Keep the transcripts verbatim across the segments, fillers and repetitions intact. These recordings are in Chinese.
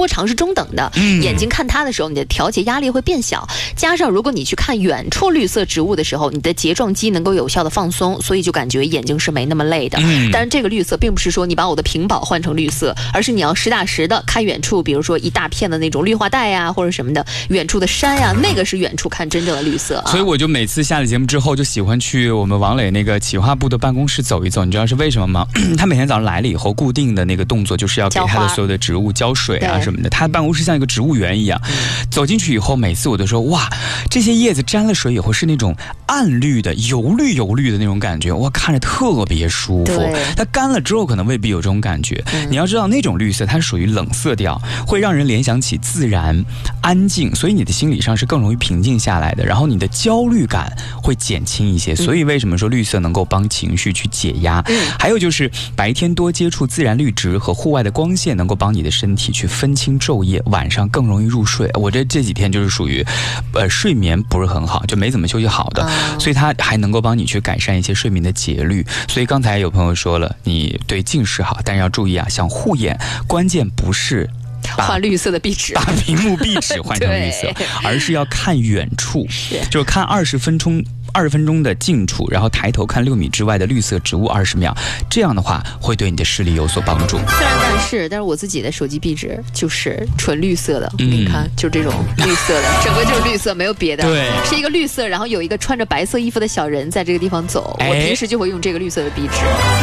波长是中等的， 嗯、 眼睛看它的时候，你的调节压力会变小。加上如果你去看远处绿色植物的时候，你的睫状肌能够有效的放松，所以就感觉眼睛是没那么累的。嗯、但是这个绿色并不是说你把我的屏保换成绿色，而是你要实打实的看远处，比如说一大片的那种绿化带呀，或者什么的，远处的山呀，那个是远处看真正的绿色啊。 所以我就每次下了节目之后，就喜欢去我们王磊那个企划部的办公室走一走。你知道是为什么吗？他每天早上来了以后，固定的那个动作就是要给他的所有的植物浇水啊什么的。他的办公室像一个植物园一样。嗯、走进去以后，每次我都说哇，这些叶子沾了水以后是那种暗绿的、油绿油绿的那种感觉，哇，看着特别舒服。它干了之后可能未必有这种感觉。嗯、你要知道那种绿色它属于冷色调，会让人联想起自然、安静，所以你的心理上是更容易平静下来的。然后你的焦虑感会减轻一些。嗯、所以为什么说绿色能够帮情绪去解压？嗯、还有就是白天多接触自然绿植和户外的光线，能够帮你的身体去分清昼夜，晚上更容易入睡。我这这几天就是属于，呃，睡眠不是很好，就没怎么休息好的，嗯、所以它还能够帮你去改善一些睡眠的节律。所以刚才有朋友说了，你对近视好，但是要注意啊，想护眼，关键不是换绿色的壁纸， 把屏幕壁纸换成绿色，而是要看远处，就是看二十分钟。二十分钟的近处，然后抬头看六米之外的绿色植物二十秒，这样的话会对你的视力有所帮助。 虽然但是，但是我自己的手机壁纸就是纯绿色的，嗯、你看，就这种绿色的，整个就是绿色，没有别的。 对， 是一个绿色，然后有一个穿着白色衣服的小人在这个地方走。哎、我平时就会用这个绿色的壁纸。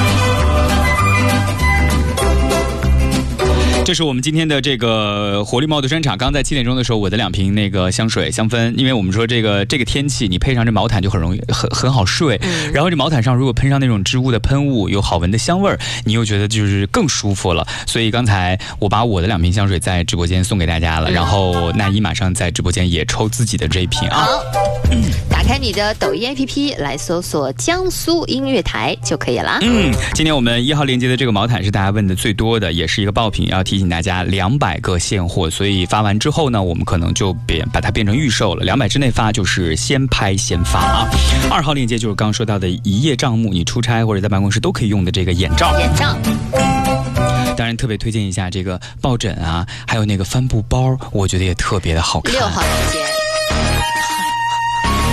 这是我们今天的这个活力猫的专场。刚刚在七点钟的时候，我的两瓶那个香水香氛，因为我们说这个这个天气，你配上这毛毯就很容易很很好睡。嗯、然后这毛毯上如果喷上那种植物的喷雾，有好闻的香味儿，你又觉得就是更舒服了。所以刚才我把我的两瓶香水在直播间送给大家了，嗯、然后奈一马上在直播间也抽自己的这一瓶啊。 好，嗯、打开你的抖音 A P P 来搜索江苏音乐台就可以了。 嗯，今天我们一号链接的这个毛毯是大家问的最多的，也是一个爆品，要提醒大家两百个现货，所以发完之后呢，我们可能就变把它变成预售了。两百之内发就是先拍先发啊。二号链接就是刚刚说到的一叶障目，你出差或者在办公室都可以用的这个眼罩。 眼罩。 当然特别推荐一下这个抱枕啊，还有那个帆布包，我觉得也特别的好看。 六号链接。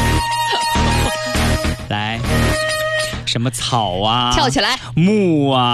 来，什么草啊， 跳起来， 木啊。